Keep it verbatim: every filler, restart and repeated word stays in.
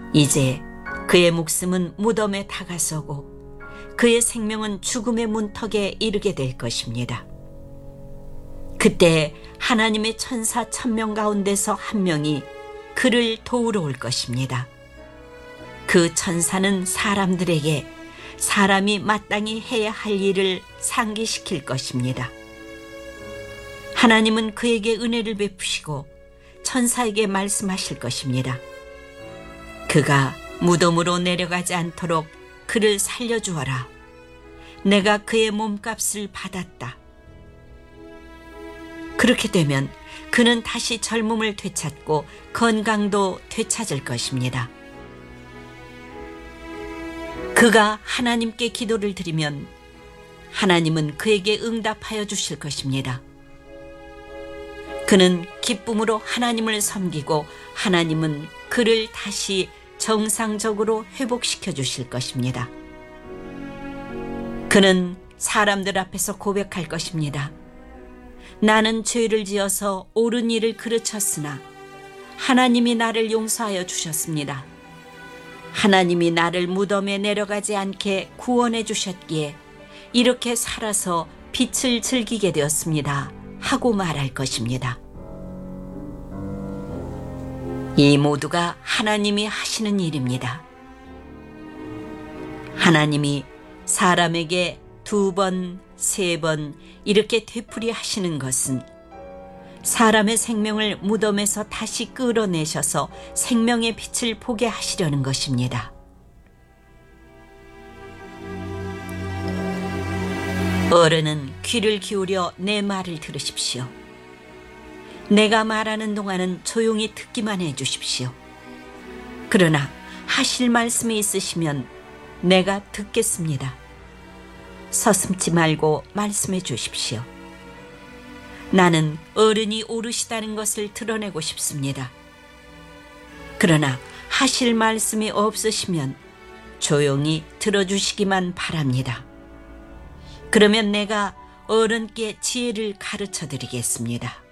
이제 그의 목숨은 무덤에 다가서고 그의 생명은 죽음의 문턱에 이르게 될 것입니다. 그때 하나님의 천사 천명 가운데서 한 명이 그를 도우러 올 것입니다. 그 천사는 사람들에게 사람이 마땅히 해야 할 일을 상기시킬 것입니다. 하나님은 그에게 은혜를 베푸시고 천사에게 말씀하실 것입니다. 그가 무덤으로 내려가지 않도록 그를 살려주어라. 내가 그의 몸값을 받았다. 그렇게 되면 그는 다시 젊음을 되찾고 건강도 되찾을 것입니다. 그가 하나님께 기도를 드리면 하나님은 그에게 응답하여 주실 것입니다. 그는 기쁨으로 하나님을 섬기고 하나님은 그를 다시 정상적으로 회복시켜 주실 것입니다. 그는 사람들 앞에서 고백할 것입니다. 나는 죄를 지어서 옳은 일을 그르쳤으나 하나님이 나를 용서하여 주셨습니다. 하나님이 나를 무덤에 내려가지 않게 구원해 주셨기에 이렇게 살아서 빛을 즐기게 되었습니다. 하고 말할 것입니다. 이 모두가 하나님이 하시는 일입니다. 하나님이 사람에게 두 번, 세 번 이렇게 되풀이 하시는 것은 사람의 생명을 무덤에서 다시 끌어내셔서 생명의 빛을 보게 하시려는 것입니다. 어른은 귀를 기울여 내 말을 들으십시오. 내가 말하는 동안은 조용히 듣기만 해 주십시오. 그러나 하실 말씀이 있으시면 내가 듣겠습니다. 서슴지 말고 말씀해 주십시오. 나는 어른이 오르시다는 것을 드러내고 싶습니다. 그러나 하실 말씀이 없으시면 조용히 들어주시기만 바랍니다. 그러면 내가 어른께 지혜를 가르쳐 드리겠습니다.